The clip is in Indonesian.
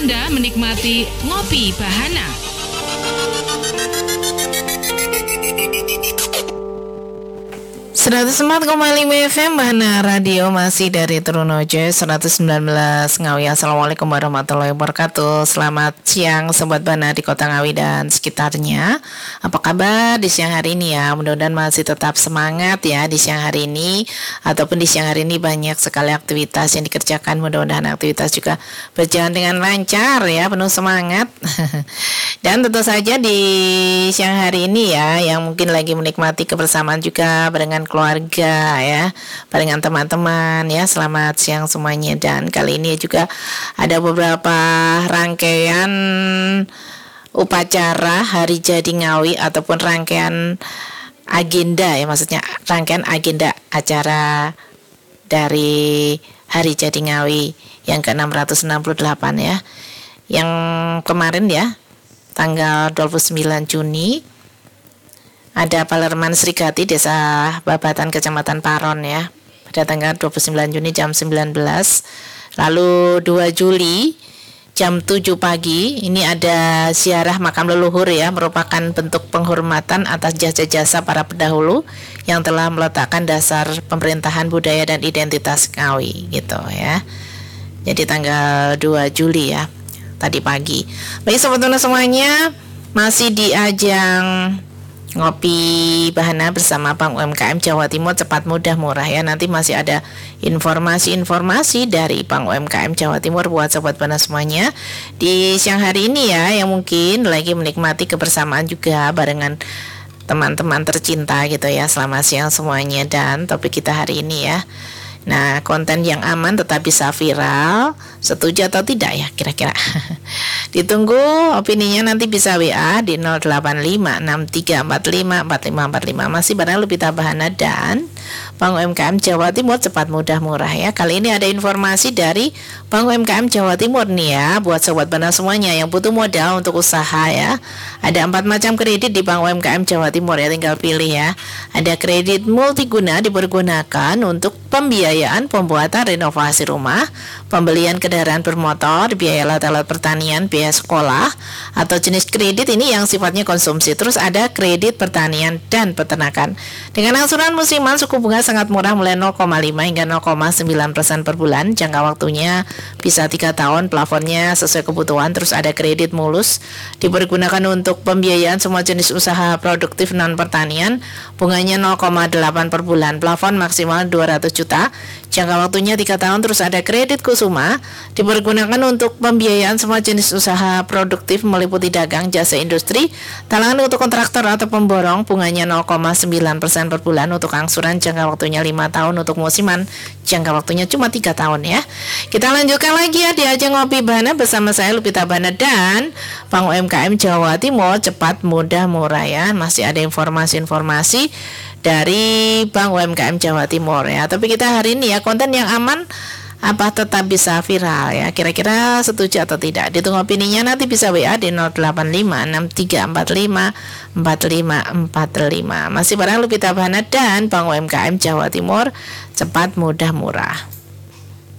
Anda menikmati Ngopi Bahana. FM Bahana Radio, masih dari Trunojo 119 Ngawi. Assalamualaikum warahmatullahi wabarakatuh. Selamat siang Sobat Bahana di Kota Ngawi dan sekitarnya. Apa kabar di siang hari ini ya? Mudah-mudahan masih tetap semangat ya di siang hari ini. Ataupun di siang hari ini banyak sekali aktivitas yang dikerjakan. Mudah-mudahan aktivitas juga berjalan dengan lancar ya, penuh semangat. Dan tentu saja di siang hari ini ya, yang mungkin lagi menikmati kebersamaan juga barengan keluarga ya, barengan teman-teman ya. Selamat siang semuanya. Dan kali ini juga ada beberapa rangkaian upacara Hari Jadi Ngawi ataupun rangkaian agenda ya, maksudnya rangkaian agenda acara dari Hari Jadi Ngawi yang ke-668 ya. Yang kemarin ya, tanggal 29 Juni ada Palerman Srigati Desa Babatan Kecamatan Paron ya, pada tanggal 29 Juni jam 19. Lalu 2 Juli jam 7 pagi ini ada ziarah makam leluhur ya, merupakan bentuk penghormatan atas jasa-jasa para pendahulu yang telah meletakkan dasar pemerintahan budaya dan identitas Ngawi gitu ya. Jadi tanggal 2 Juli ya, tadi pagi. Baik Sobat Tuna semuanya, masih di ajang Ngopi Bahana bersama Bank UMKM Jawa Timur, cepat mudah murah ya. Nanti masih ada informasi-informasi dari Bank UMKM Jawa Timur buat Sobat Bahana semuanya di siang hari ini ya, yang mungkin lagi menikmati kebersamaan juga barengan teman-teman tercinta gitu ya. Selamat siang semuanya. Dan topik kita hari ini ya, nah, konten yang aman tetap bisa viral, setuju atau tidak ya kira-kira? Ditunggu opininya, nanti bisa WA di 085634545545. Masih bareng Lupita Bahana dan Bank UMKM Jawa Timur, cepat mudah murah ya. Kali ini ada informasi dari Bank UMKM Jawa Timur nih ya, buat Sobat Bahana semuanya yang butuh modal untuk usaha ya. Ada 4 macam kredit di Bank UMKM Jawa Timur ya, tinggal pilih ya. Ada kredit multiguna dipergunakan untuk pembiayaan pembuatan renovasi rumah, pembelian kendaraan bermotor, biaya alat-alat pertanian, biaya sekolah, atau jenis kredit ini yang sifatnya konsumsi. Terus ada kredit pertanian dan peternakan dengan angsuran musiman, suku bunga sangat murah mulai 0,5 hingga 0,9% per bulan. Jangka waktunya bisa 3 tahun, plafonnya sesuai kebutuhan. Terus ada kredit mulus dipergunakan untuk pembiayaan semua jenis usaha produktif non pertanian, bunganya 0,8 per bulan, plafon maksimal 200 juta, jangka waktunya 3 tahun. Terus ada kredit kusuma dipergunakan untuk pembiayaan semua jenis usaha produktif meliputi dagang, jasa industri, talangan untuk kontraktor atau pemborong, bunganya 0,9% per bulan untuk angsuran, jangka waktunya 5 tahun, untuk musiman jangka waktunya cuma 3 tahun ya. Kita lanjutkan lagi ya di ajang Ngopi Bahana bersama saya Lupita Bahana dan Bank UMKM Jawa Timur, cepat mudah murah ya. Masih ada informasi-informasi dari Bank UMKM Jawa Timur ya. Tapi kita hari ini ya, konten yang aman apa tetap bisa viral ya, kira-kira setuju atau tidak? Ditunggu opininya, nanti bisa WA di 085634545545. Masih bareng Lupita Bahana dan Bank UMKM Jawa Timur, cepat mudah murah.